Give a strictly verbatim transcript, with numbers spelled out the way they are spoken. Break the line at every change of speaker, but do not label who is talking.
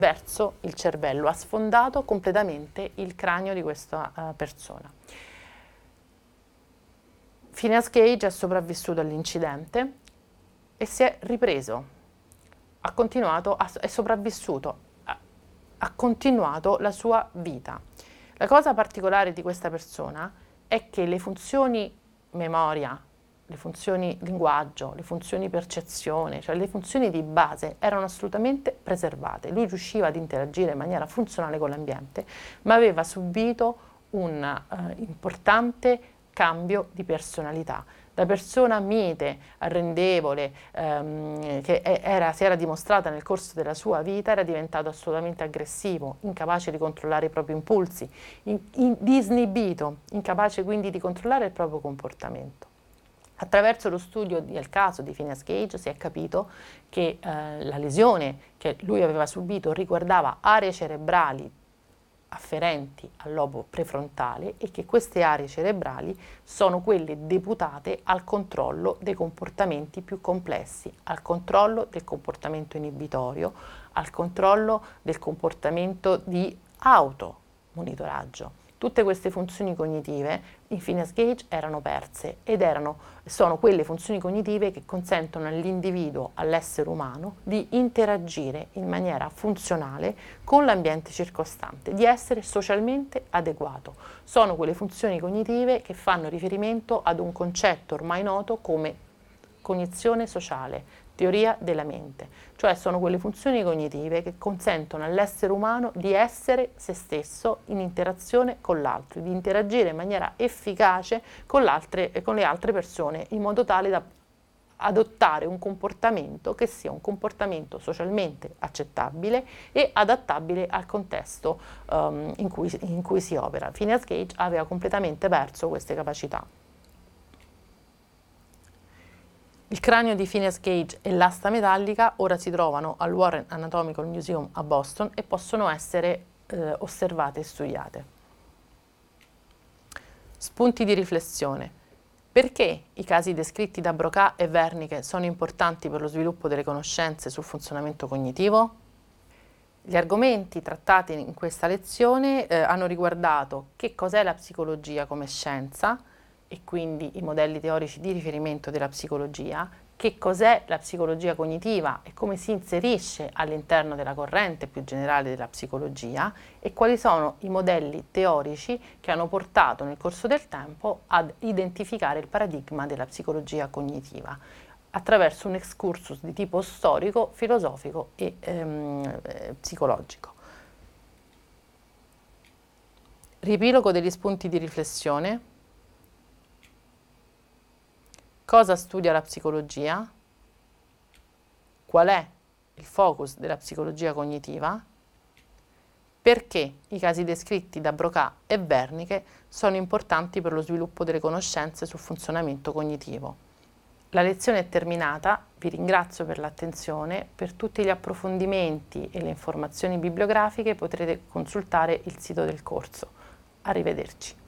verso il cervello, ha sfondato completamente il cranio di questa uh, persona. Phineas Gage è sopravvissuto all'incidente e si è ripreso, ha continuato, a, è sopravvissuto, ha, ha continuato la sua vita. La cosa particolare di questa persona è che le funzioni memoria, le funzioni linguaggio, le funzioni percezione, cioè le funzioni di base erano assolutamente preservate. Lui riusciva ad interagire in maniera funzionale con l'ambiente, ma aveva subito un eh, importante cambio di personalità. Da persona mite, arrendevole, ehm, che era, si era dimostrata nel corso della sua vita, era diventato assolutamente aggressivo, incapace di controllare i propri impulsi, in, in, disnibito, incapace quindi di controllare il proprio comportamento. Attraverso lo studio del caso di Phineas Gage si è capito che eh, la lesione che lui aveva subito riguardava aree cerebrali afferenti al lobo prefrontale e che queste aree cerebrali sono quelle deputate al controllo dei comportamenti più complessi, al controllo del comportamento inibitorio, al controllo del comportamento di automonitoraggio. Tutte queste funzioni cognitive in Phineas Gage erano perse ed erano, sono quelle funzioni cognitive che consentono all'individuo, all'essere umano, di interagire in maniera funzionale con l'ambiente circostante, di essere socialmente adeguato. Sono quelle funzioni cognitive che fanno riferimento ad un concetto ormai noto come cognizione sociale, teoria della mente, cioè sono quelle funzioni cognitive che consentono all'essere umano di essere se stesso in interazione con l'altro, di interagire in maniera efficace con, con le altre persone in modo tale da adottare un comportamento che sia un comportamento socialmente accettabile e adattabile al contesto um, in, cui, in cui si opera. Phineas Gage aveva completamente perso queste capacità. Il cranio di Phineas Gage e l'asta metallica ora si trovano al Warren Anatomical Museum a Boston e possono essere eh, osservate e studiate. Spunti di riflessione. Perché i casi descritti da Broca e Wernicke sono importanti per lo sviluppo delle conoscenze sul funzionamento cognitivo? Gli argomenti trattati in questa lezione eh, hanno riguardato che cos'è la psicologia come scienza, e quindi i modelli teorici di riferimento della psicologia, che cos'è la psicologia cognitiva e come si inserisce all'interno della corrente più generale della psicologia e quali sono i modelli teorici che hanno portato nel corso del tempo ad identificare il paradigma della psicologia cognitiva attraverso un excursus di tipo storico, filosofico e ehm, eh, psicologico. Riepilogo degli spunti di riflessione. Cosa studia la psicologia? Qual è il focus della psicologia cognitiva? Perché i casi descritti da Broca e Wernicke sono importanti per lo sviluppo delle conoscenze sul funzionamento cognitivo. La lezione è terminata, vi ringrazio per l'attenzione, per tutti gli approfondimenti e le informazioni bibliografiche potrete consultare il sito del corso. Arrivederci.